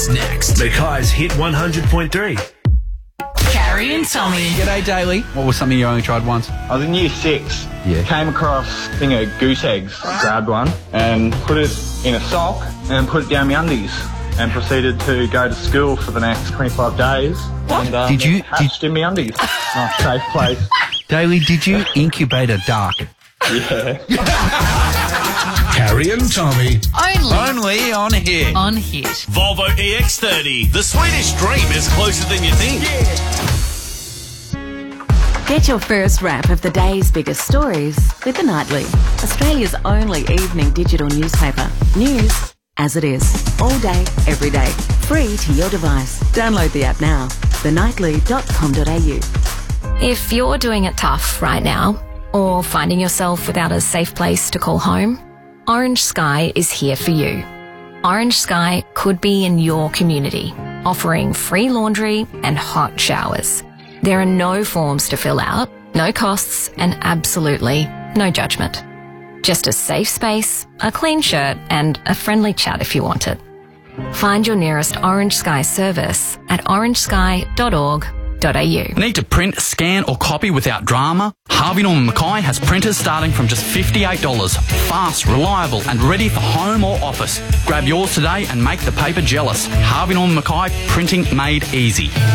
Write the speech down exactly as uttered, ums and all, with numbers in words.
That's next. Mackay's Hit one hundred point three. Carrie and Tommy. G'day, Daly. What was something you only tried once? I was in year six. Yeah. Came across a thing of goose eggs. Grabbed one and put it in a sock and put it down my undies and proceeded to go to school for the next twenty-five days. What? And, um, Did you- hatched in my undies. Nice safe place. Daly, did you incubate a duck? Yeah. Carrie and Tommy. Only Only on Hit. on Hit. Volvo E X thirty. The Swedish dream is closer than you think. Get your first wrap of the day's biggest stories with The Nightly, Australia's only evening digital newspaper. News as it is, all day, every day, free to your device. Download the app now, the nightly dot com dot a u. If you're doing it tough right now, or finding yourself without a safe place to call home, Orange Sky is here for you. Orange Sky could be in your community, offering free laundry and hot showers. There are no forms to fill out, no costs, and absolutely no judgment. Just a safe space, a clean shirt, and a friendly chat if you want it. Find your nearest Orange Sky service at orange sky dot org dot a u. Need to print, scan or copy without drama? Harvey Norman Mackay has printers starting from just fifty-eight dollars. Fast, reliable and ready for home or office. Grab yours today and make the paper jealous. Harvey Norman Mackay, printing made easy.